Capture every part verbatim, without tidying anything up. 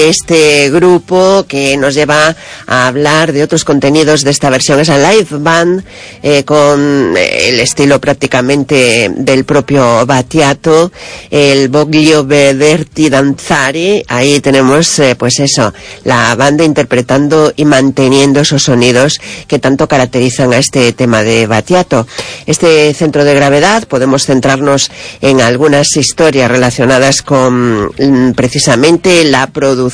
Este grupo que nos lleva a hablar de otros contenidos de esta versión, esa live band eh, con el estilo prácticamente del propio Battiato, el Voglio Vederti Danzare. Ahí tenemos eh, pues eso, la banda interpretando y manteniendo esos sonidos que tanto caracterizan a este tema de Battiato. Este centro de gravedad, podemos centrarnos en algunas historias relacionadas con mm, precisamente la producción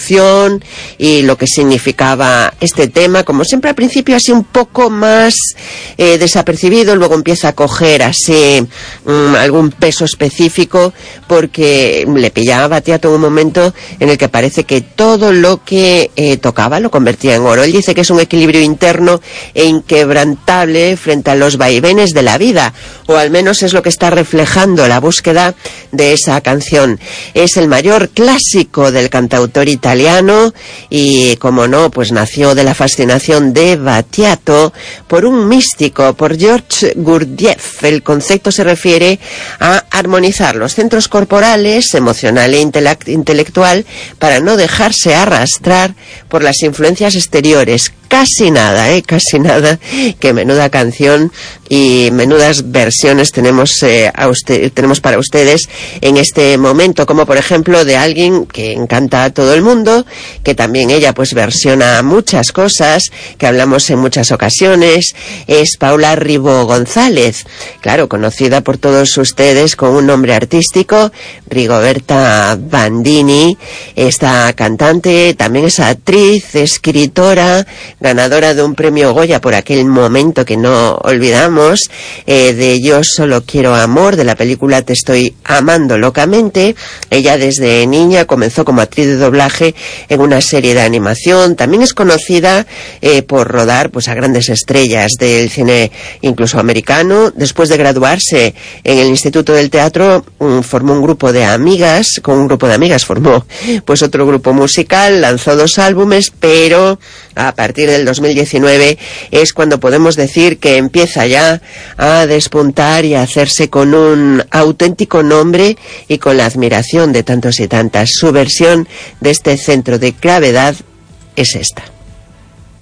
y lo que significaba este tema, como siempre al principio así un poco más eh, desapercibido, luego empieza a coger así um, algún peso específico, porque le pillaba a Battiato en un momento en el que parece que todo lo que eh, tocaba lo convertía en oro. Él dice que es un equilibrio interno e inquebrantable frente a los vaivenes de la vida, o al menos es lo que está reflejando la búsqueda de esa canción. Es el mayor clásico del cantautor italiano italiano y, como no, pues nació de la fascinación de Battiato por un místico, por Georges Gurdjieff. El concepto se refiere a armonizar los centros corporales, emocional e intelectual, para no dejarse arrastrar por las influencias exteriores. Casi nada, eh, casi nada, que menuda canción y menudas versiones tenemos eh, a usted, tenemos para ustedes en este momento, como por ejemplo de alguien que encanta a todo el mundo, que también ella pues versiona muchas cosas, que hablamos en muchas ocasiones, es Paula Ribó González, claro, conocida por todos ustedes con un nombre artístico, Rigoberta Bandini. Esta cantante también es actriz, escritora, ganadora de un premio Goya por aquel momento que no olvidamos, eh, de Yo solo quiero amor, de la película Te estoy amando locamente. Ella desde niña comenzó como actriz de doblaje en una serie de animación. También es conocida eh, por rodar pues a grandes estrellas del cine incluso americano. Después de graduarse en el Instituto del Teatro, um, formó un grupo de amigas, con un grupo de amigas formó pues otro grupo musical, lanzó dos álbumes, pero a partir del dos mil diecinueve es cuando podemos decir que empieza ya a despuntar y a hacerse con un auténtico nombre y con la admiración de tantos y tantas. Su versión de este centro de gravedad es esta.